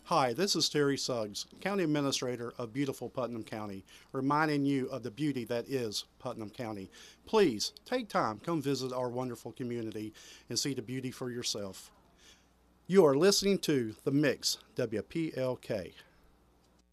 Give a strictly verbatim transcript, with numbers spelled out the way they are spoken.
Hi, this is Terry Suggs, County Administrator of beautiful Putnam County, reminding you of the beauty that is Putnam County. Please take time, come visit our wonderful community and see the beauty for yourself. You are listening to The Mix, W P L K.